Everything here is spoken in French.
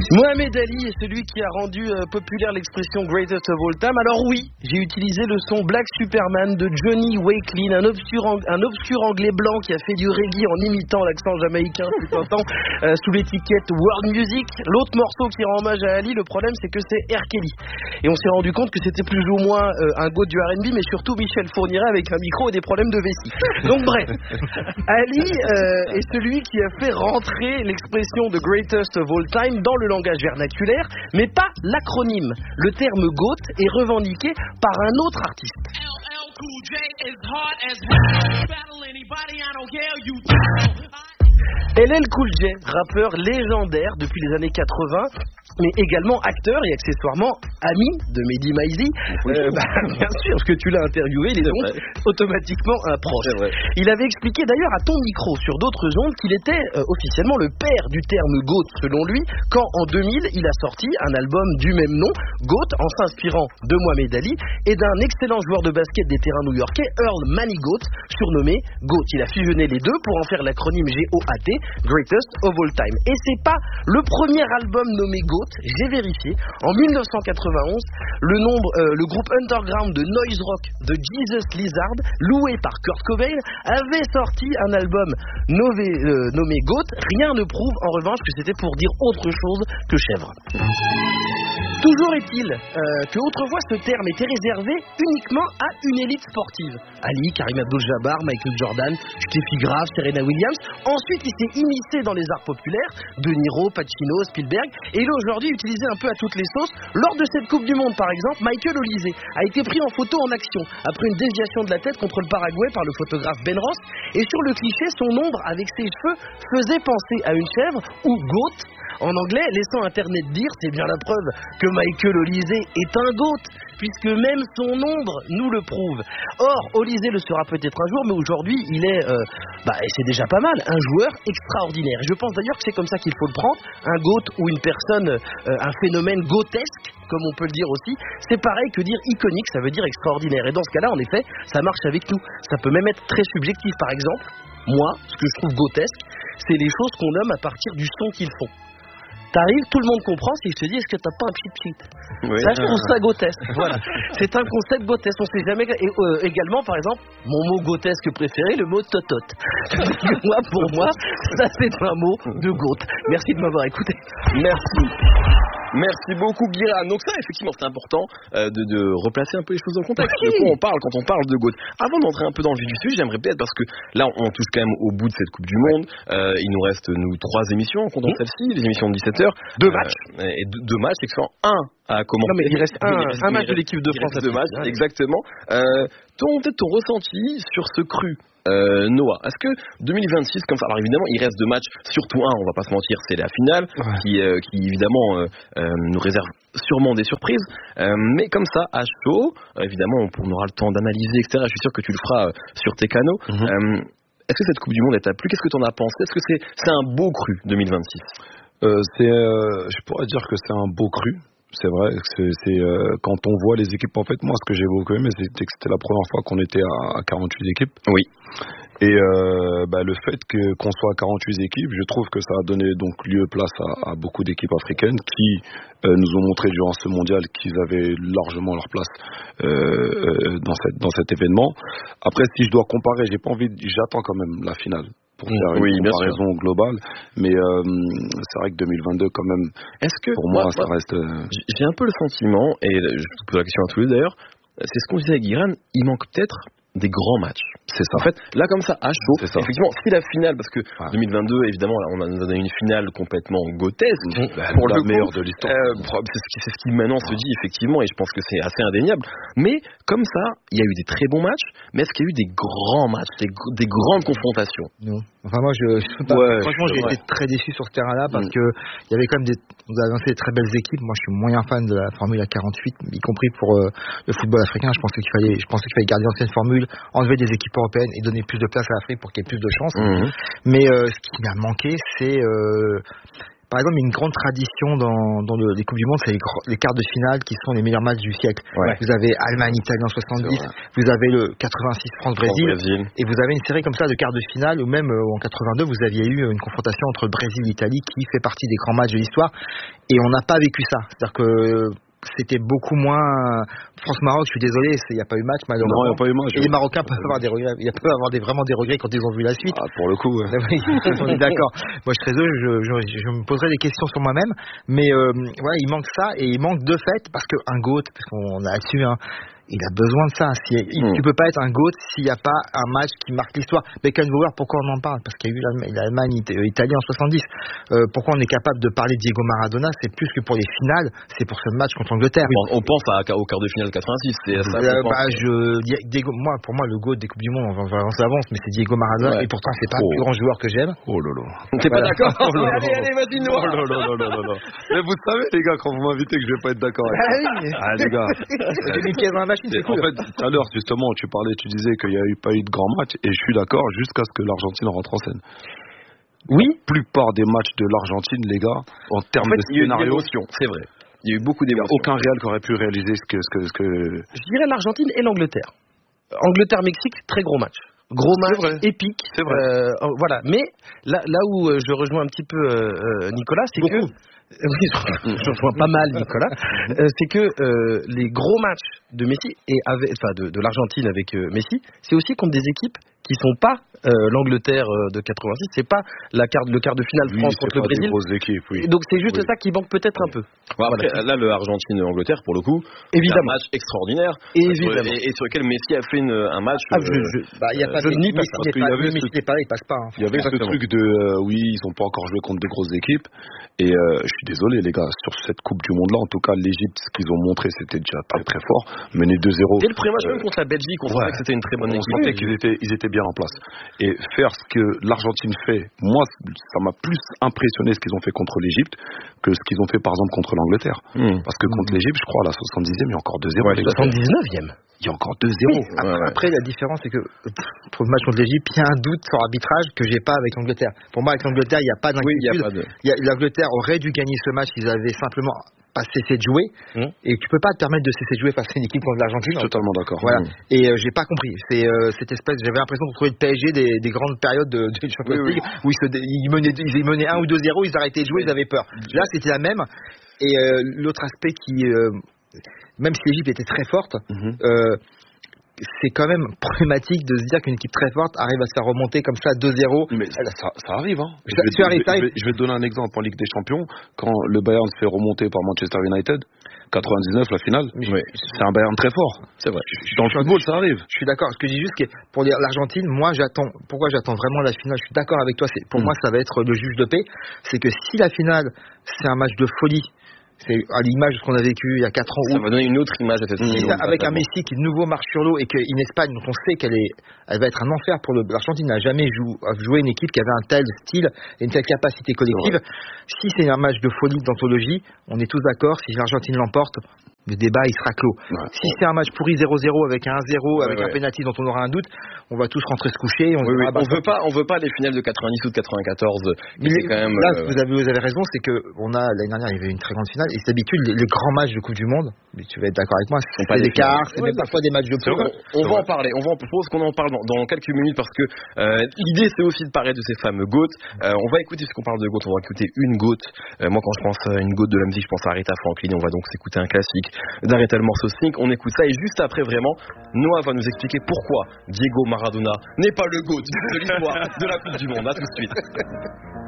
Mohamed Ali est celui qui a rendu populaire l'expression Greatest of All Time. Alors oui, j'ai utilisé le son Black Superman de Johnny Wakelin, un obscur anglais blanc qui a fait du reggae en imitant l'accent jamaïcain tout un temps sous l'étiquette World Music. L'autre morceau qui rend hommage à Ali, le problème c'est que c'est R. Kelly. Et on s'est rendu compte que c'était plus ou moins un goat du R&B, mais surtout Michel Fourniret avec un micro et des problèmes de vessie. Donc bref, Ali est celui qui a fait rentrer l'expression de Greatest of All Time dans le langage vernaculaire, mais pas l'acronyme. Le terme GOAT est revendiqué par un autre artiste. LL Cool J, rappeur légendaire depuis les années 80, mais également acteur et accessoirement ami de Mehdi Maizi. Bien sûr, parce que tu l'as interviewé, il est donc automatiquement un proche. Il avait expliqué d'ailleurs à ton micro sur d'autres ondes qu'il était officiellement le père du terme GOAT selon lui, quand en 2000 il a sorti un album du même nom, GOAT, en s'inspirant de Mohamed Ali et d'un excellent joueur de basket des terrains new-yorkais, Earl Manigault, surnommé GOAT. Il a fusionné les deux pour en faire l'acronyme GOAT, Greatest of All Time. Et c'est pas le premier album nommé GOAT, j'ai vérifié. En 1991, le groupe underground de noise rock de Jesus Lizard, loué par Kurt Cobain, avait sorti un album nommé GOAT. Rien ne prouve en revanche que c'était pour dire autre chose que chèvre. Toujours est-il que autrefois ce terme était réservé uniquement à une élite sportive. Ali, Karim Abdul-Jabbar, Michael Jordan, Steffi Graf, Serena Williams. Ensuite, il s'est immiscé dans les arts populaires, De Niro, Pacino, Spielberg, et il est aujourd'hui utilisé un peu à toutes les sauces. Lors de cette Coupe du Monde, par exemple, Michael Olise a été pris en photo en action après une déviation de la tête contre le Paraguay par le photographe Ben Ross. Et sur le cliché, son ombre avec ses cheveux faisait penser à une chèvre ou goat en anglais, laissant Internet dire, c'est bien la preuve que Michael Olise est un GOAT, puisque même son ombre nous le prouve. Or, Olise le sera peut-être un jour, mais aujourd'hui, il est, et c'est déjà pas mal, un joueur extraordinaire. Et je pense d'ailleurs que c'est comme ça qu'il faut le prendre, un GOAT ou une personne, un phénomène GOATesque, comme on peut le dire aussi, c'est pareil que dire iconique, ça veut dire extraordinaire. Et dans ce cas-là, en effet, ça marche avec tout. Ça peut même être très subjectif. Par exemple, moi, ce que je trouve GOATesque, c'est les choses qu'on nomme à partir du son qu'ils font. T'arrives, tout le monde comprend, si je te dis, est-ce que t'as pas un pchit-pchit? Oui. Ça, je trouve ça GOATesque. Voilà. C'est un concept GOATesque. On sait jamais. Et également, par exemple, mon mot GOATesque préféré, le mot totote. Pour moi, ça, c'est un mot de GOAT. Merci de m'avoir écouté. Merci beaucoup, Guiran. Donc ça, effectivement, c'est important de replacer un peu les choses dans le contexte. De quoi on parle quand on parle de GOAT. Avant d'entrer un peu dans le vif du sujet, j'aimerais peut-être, parce que là, on touche quand même au bout de cette Coupe du Monde. Il nous reste, 3 émissions, en comptant celle-ci, les émissions de 17h. 2 matchs. Et 2 matchs, c'est que un à commencer. Non, mais il reste un match de l'équipe de France. 2 matchs, exactement. Peut-être ton ressenti sur ce cru. Noah, est-ce que 2026 comme ça, alors évidemment il reste 2 matchs, surtout un, on va pas se mentir, c'est la finale qui évidemment nous réserve sûrement des surprises, mais comme ça à chaud, évidemment on aura le temps d'analyser, etc. Je suis sûr que tu le feras sur tes canaux. Est-ce que cette Coupe du Monde t'a plu? Qu'est-ce que t'en as pensé? Est-ce que c'est un beau cru 2026? Je pourrais dire que c'est un beau cru. C'est vrai, quand on voit les équipes, en fait, moi, ce que j'ai beaucoup aimé, c'était que c'était la première fois qu'on était à 48 équipes. Oui. Et le fait qu'on soit à 48 équipes, je trouve que ça a donné donc place à beaucoup d'équipes africaines qui nous ont montré durant ce mondial qu'ils avaient largement leur place dans cet événement. Après, si je dois comparer, j'attends quand même la finale pour faire une comparaison globale, mais c'est vrai que 2022 quand même, pour moi ça reste... J'ai un peu le sentiment, et je vous pose la question à tous les deux d'ailleurs, c'est ce qu'on disait avec Guiran, il manque peut-être des grands matchs. C'est ça. En fait, là comme ça, à chaud, effectivement, si la finale, parce que 2022, évidemment, on a donné une finale complètement grotesque, pour la meilleure de l'histoire. C'est ce qui maintenant se dit, effectivement, et je pense que c'est assez indéniable. Mais comme ça, il y a eu des très bons matchs, mais est-ce qu'il y a eu des grands matchs, des grandes confrontations? Non. Enfin moi, franchement, j'ai été très déçu sur ce terrain-là parce que il y avait quand même vous avez annoncé des très belles équipes. Moi, je suis moyen fan de la Formule A48, y compris pour le football africain. Je pensais qu'il fallait garder l'ancienne formule, enlever des équipes européennes et donner plus de place à l'Afrique pour qu'il y ait plus de chances. Mais ce qui m'a manqué, c'est par exemple, une grande tradition dans les Coupes du Monde, c'est les quarts de finale qui sont les meilleurs matchs du siècle. Ouais. Vous avez Allemagne-Italie en 70, vous avez le 86 France-Brésil, et vous avez une série comme ça de quarts de finale, ou même en 82, vous aviez eu une confrontation entre le Brésil et l'Italie qui fait partie des grands matchs de l'histoire, et on n'a pas vécu ça. C'est-à-dire que c'était beaucoup moins. France-Maroc, je suis désolé, il n'y a pas eu match malheureusement. Non, il n'y a pas eu match. Et les Marocains peuvent avoir des regrets. Ils peuvent avoir vraiment des regrets quand ils ont vu la suite. Ah, pour le coup. Ouais. On est d'accord. Moi, je suis très heureux. Je me poserai des questions sur moi-même, mais voilà, il manque ça et il manque de fait parce qu'un GOAT, parce qu'on a là-dessus. Il a besoin de ça. Tu peux pas être un GOAT s'il n'y a pas un match qui marque l'histoire. Beckenbauer, pourquoi on en parle? Parce qu'il y a eu l'Allemagne-Italie en 70. Pourquoi on est capable de parler de Diego Maradona? C'est plus que pour les finales, c'est pour ce match contre l'Angleterre. Oui. On pense au quart de finale 86. C'est à ça Diego, pour moi, le GOAT des Coupes du Monde, on avance, mais c'est Diego Maradona. Ouais. Et pourtant, c'est pas le plus grand joueur que j'aime. Oh lolo. T'es pas d'accord? Allez, vas-y, Noah. Non. Mais vous savez, les gars, quand vous m'invitez que je vais pas être d'accord avec les gars. J'ai mis une pièce dans la machine. En fait, tout à l'heure, justement, tu disais qu'il n'y a pas eu de grand match, et je suis d'accord jusqu'à ce que l'Argentine rentre en scène. Oui. La plupart des matchs de l'Argentine, les gars, en termes de scénario, c'est vrai. Il y a eu beaucoup d'émotions. Aucun réel qui aurait pu réaliser ce que. Je dirais l'Argentine et l'Angleterre. Angleterre-Mexique, très gros match. Gros match, épique. C'est vrai. Voilà. Mais là où je rejoins un petit peu Nicolas, c'est que. Oui, je rejoins pas mal Nicolas. C'est que les gros matchs de Messi de l'Argentine avec Messi, c'est aussi contre des équipes qui sont pas l'Angleterre de 86, c'est pas le quart de finale France contre le Brésil. Équipes, oui. Donc c'est juste ça qui manque peut-être un peu. Bon, après, là, le Argentine-Angleterre, pour le coup, évidemment, c'est un match extraordinaire. Évidemment. Et sur lequel Messi a fait un match. Il y a pas de nie pas ça. Parce qu'il y avait il passe pas. Il y avait ce truc de ils ont pas encore joué contre des grosses équipes. Et je suis désolé les gars, sur cette Coupe du Monde là, en tout cas l'Égypte, ce qu'ils ont montré c'était déjà très très fort. Mené 2-0. Dès le premier match même contre la Belgique, on savait que c'était une très bonne équipe. On sentait qu'ils étaient bien en place. Et faire ce que l'Argentine fait, moi ça m'a plus impressionné ce qu'ils ont fait contre l'Égypte que ce qu'ils ont fait par exemple contre l'Angleterre. Parce que contre l'Égypte, je crois à la 70e, il y a encore 2-0. Ouais, 79e. Il y a encore 2-0. Oui, après, la différence, c'est que pour le match contre l'Égypte, il y a un doute sur l'arbitrage que j'ai pas avec l'Angleterre. Pour moi, avec l'Angleterre, il n'y a pas d'inquiétude. L'Angleterre aurait dû gagner ce match s'ils avaient simplement pas cessé de jouer. Et tu peux pas te permettre de cesser de jouer face à une équipe contre l'Argentine. Je suis totalement d'accord. Voilà. Et j'ai pas compris. C'est cette espèce. J'avais l'impression de trouver le PSG des grandes périodes de Champions League où ils menaient 1 ou 2-0, ils arrêtaient de jouer, ils avaient peur. Là, c'était la même. Et l'autre aspect qui même si l'Égypte était très forte, c'est quand même problématique de se dire qu'une équipe très forte arrive à se faire remonter comme ça 2-0. Mais ça arrive, hein. Je vais te donner un exemple en Ligue des Champions. Quand le Bayern se fait remonter par Manchester United, 99, la finale, c'est un Bayern très fort. C'est vrai. Dans le football, ça arrive. Je suis d'accord. Ce que je dis juste, que pour l'Argentine, moi, pourquoi j'attends vraiment la finale? Je suis d'accord avec toi. Pour moi, ça va être le juge de paix. C'est que si la finale, c'est un match de folie, c'est à l'image de ce qu'on a vécu il y a 4 ans. Ça va donner une autre image à cette finale. Avec un Messi qui de nouveau marche sur l'eau et qu'une Espagne dont on sait qu'elle va être un enfer pour l'Argentine, n'a jamais joué une équipe qui avait un tel style et une telle capacité collective. Si c'est un match de folie d'anthologie, on est tous d'accord, si l'Argentine l'emporte, le débat il sera clos. Si c'est un match pourri 0-0 avec un 1-0 avec un penalty dont on aura un doute, on va tous rentrer se coucher. On veut pas les finales de 90 ou de 94. Mais quand même, là, vous avez raison, c'est que l'année dernière il y avait une très grande finale et d'habitude les grands matchs de Coupe du Monde, mais tu vas être d'accord avec moi, c'est des quarts, c'est même parfois des matchs de poule. On va en parler. On va en propose qu'on en parle dans quelques minutes parce que l'idée c'est aussi de parler de ces fameux GOAT. On va écouter, puisqu'on parle de GOAT, on va écouter une GOAT. Moi quand je pense à une GOAT de la musique, je pense à Aretha Franklin. On va donc s'écouter un classique d'Aretha, le morceau Think. On écoute ça et juste après vraiment, Noah va nous expliquer pourquoi Diego Maradona n'est pas le GOAT de l'histoire de la Coupe du Monde. À tout de suite.